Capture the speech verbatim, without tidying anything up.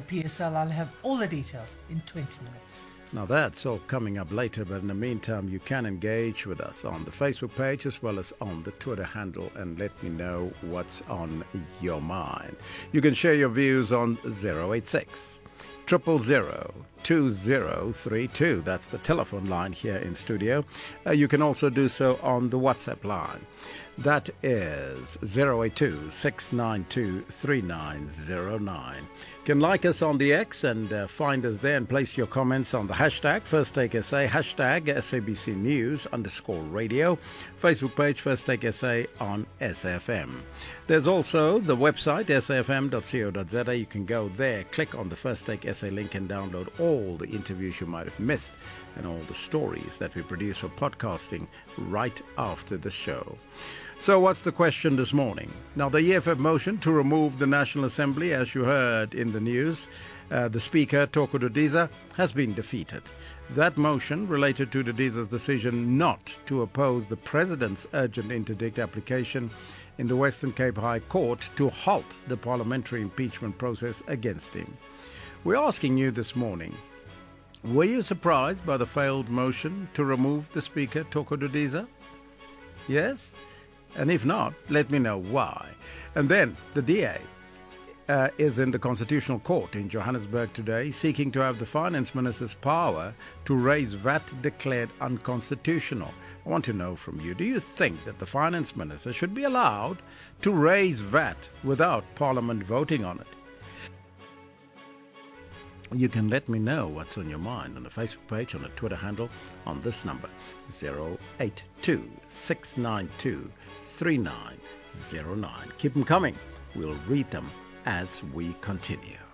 P S L. I'll have all the details in twenty minutes. Now that's all coming up later, but in the meantime, you can engage with us on the Facebook page as well as on the Twitter handle and let me know what's on your mind. You can share your views on zero eight six, zero zero zero, two zero three two. That's the telephone line here in studio. Uh, you can also do so on the WhatsApp line. That is zero eight two, six nine two, three nine zero nine. You can like us on the X and uh, find us there and place your comments on the hashtag First Take S A, hashtag S A B C News underscore radio, Facebook page First Take S A on S F M. There's also the website s a f m dot co dot z a. You can go there, click on the First Take S A link and download all the interviews you might have missed and all the stories that we produce for podcasting right after the show. So what's the question this morning? Now, the E F F motion to remove the National Assembly, as you heard in the news, uh, the Speaker, Toko Dodiza, has been defeated. That motion related to Dodiza's decision not to oppose the President's urgent interdict application in the Western Cape High Court to halt the parliamentary impeachment process against him. We're asking you this morning, were you surprised by the failed motion to remove the Speaker, Toko Dodiza? Yes? And if not, let me know why. And then the D A uh, is in the Constitutional Court in Johannesburg today, seeking to have the Finance Minister's power to raise V A T declared unconstitutional. I want to know from you, do you think that the Finance Minister should be allowed to raise V A T without Parliament voting on it? You can let me know what's on your mind on the Facebook page, on the Twitter handle, on this number, zero eight two, six nine two, three nine zero nine. Keep them coming. We'll read them as we continue.